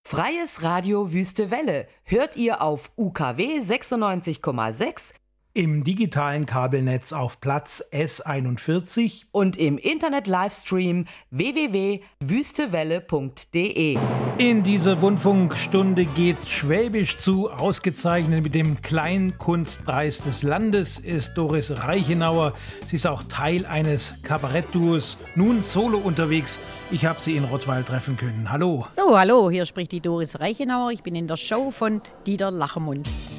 Freies Radio Wüste Welle hört ihr auf UKW 96,6, im digitalen Kabelnetz auf Platz S41 und im Internet-Livestream www.wüstewelle.de. In dieser Rundfunkstunde geht Schwäbisch zu. Ausgezeichnet mit dem Kleinkunstpreis des Landes ist Doris Reichenauer. Sie ist auch Teil eines Kabarettduos, nun solo unterwegs. Ich habe sie in Rottweil treffen können. Hallo. So, hallo, hier spricht die Doris Reichenauer. Ich bin in der Show von Dieter Lachenmund.